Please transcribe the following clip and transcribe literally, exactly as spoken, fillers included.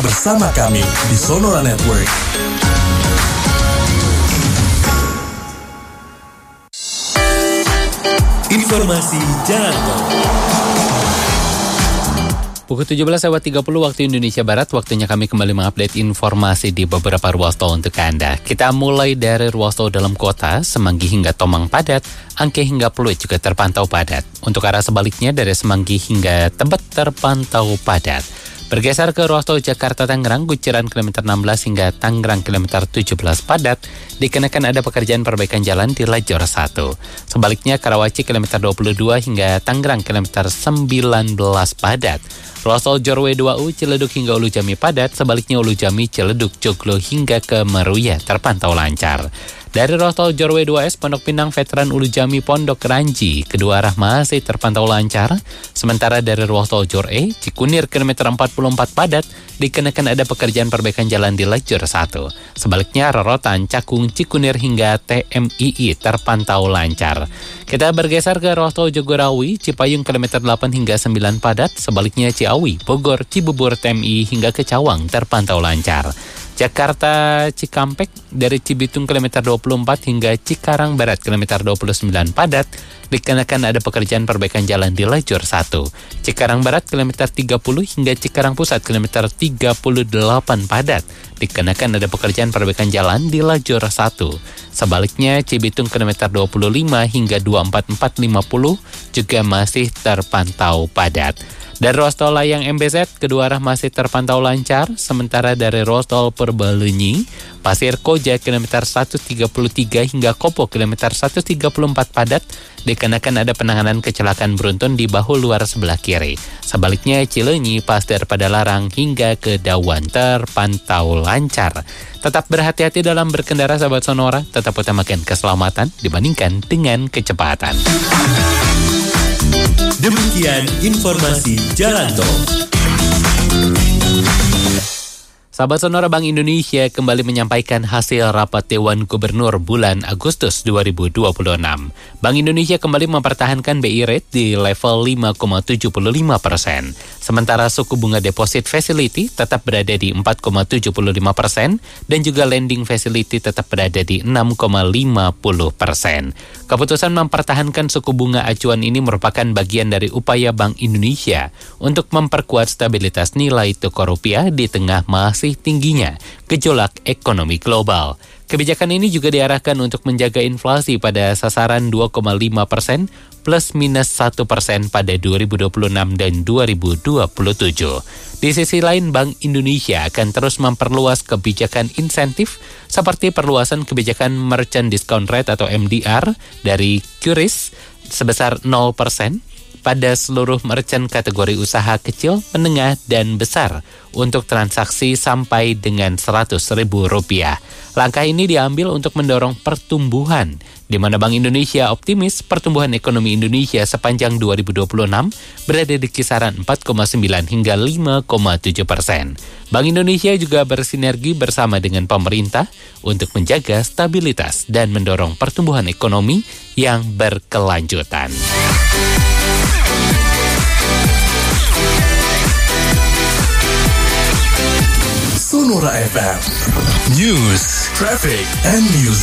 bersama kami di Sonora Network. Informasi Jalan Tol. Pukul tujuh belas lewat tiga puluh waktu Indonesia Barat, waktunya kami kembali mengupdate informasi di beberapa ruas tol untuk Anda. Kita mulai dari ruas tol dalam kota, Semanggi hingga Tomang padat, Angke hingga Pluit juga terpantau padat. Untuk arah sebaliknya dari Semanggi hingga Tebet terpantau padat. Bergeser ke ruas tol Jakarta-Tangerang, Kunciran kilometer enam belas hingga Tangerang kilometer tujuh belas padat, dikarenakan ada pekerjaan perbaikan jalan di lajur satu. Sebaliknya Karawaci kilometer dua puluh dua hingga Tangerang kilometer sembilan belas padat. Ruas tol Jorwe dua U, Ciledug hingga Ulu Jami padat, sebaliknya Ulu Jami, Ciledug, Joglo hingga ke Meruya terpantau lancar. Dari ruas tol Jorwe dua S, Pondok Pinang, Veteran Ulu Jami, Pondok Ranji, kedua arah masih terpantau lancar. Sementara dari ruas tol Jor E, Cikunir kilometer empat puluh empat padat, dikenakan ada pekerjaan perbaikan jalan di lajur satu. Sebaliknya Rorotan, Cakung, Cikunir hingga T M I I terpantau lancar. Kita bergeser ke ruas tol Jagorawi, Cipayung kilometer delapan hingga sembilan padat, sebaliknya Ciawi, Bogor, Cibubur, T M I I hingga ke Cawang terpantau lancar. Jakarta Cikampek dari Cibitung kilometer dua puluh empat hingga Cikarang Barat kilometer dua puluh sembilan padat, dikarenakan ada pekerjaan perbaikan jalan di lajur satu. Cikarang Barat kilometer tiga puluh hingga Cikarang Pusat kilometer tiga puluh delapan padat, dikarenakan ada pekerjaan perbaikan jalan di lajur satu. Sebaliknya Cibitung kilometer dua puluh lima hingga dua puluh empat empat lima puluh juga masih terpantau padat. Dari ruas tol Layang M B Z, kedua arah masih terpantau lancar, sementara dari ruas tol Purbalenyi, Pasir Koja kilometer seratus tiga puluh tiga hingga Kopo kilometer seratus tiga puluh empat padat, dikarenakan ada penanganan kecelakaan beruntun di bahu luar sebelah kiri. Sebaliknya Cileunyi, Pasir Padalarang hingga ke Dawan terpantau lancar. Tetap berhati-hati dalam berkendara sahabat Sonora, tetap utamakan keselamatan dibandingkan dengan kecepatan. Demikian informasi Jalan Tol. Sahabat Sonora, Bank Indonesia kembali menyampaikan hasil rapat Dewan Gubernur bulan Agustus dua ribu dua puluh enam. Bank Indonesia kembali mempertahankan B I rate di level lima koma tujuh lima persen. Sementara suku bunga deposit facility tetap berada di empat koma tujuh lima persen dan juga lending facility tetap berada di enam koma lima puluh persen. Keputusan mempertahankan suku bunga acuan ini merupakan bagian dari upaya Bank Indonesia untuk memperkuat stabilitas nilai tukar rupiah di tengah masih tingginya gejolak ekonomi global. Kebijakan ini juga diarahkan untuk menjaga inflasi pada sasaran dua koma lima persen plus minus satu persen pada dua ribu dua puluh enam dan dua ribu dua puluh tujuh. Di sisi lain, Bank Indonesia akan terus memperluas kebijakan insentif seperti perluasan kebijakan Merchant Discount Rate atau M D R dari Q R I S sebesar nol persen pada seluruh merchant kategori usaha kecil, menengah, dan besar untuk transaksi sampai dengan seratus ribu rupiah. Langkah ini diambil untuk mendorong pertumbuhan, di mana Bank Indonesia optimis pertumbuhan ekonomi Indonesia sepanjang dua ribu dua puluh enam berada di kisaran empat koma sembilan hingga lima koma tujuh persen. Bank Indonesia juga bersinergi bersama dengan pemerintah untuk menjaga stabilitas dan mendorong pertumbuhan ekonomi yang berkelanjutan. Sonora F M News, Traffic, and Music.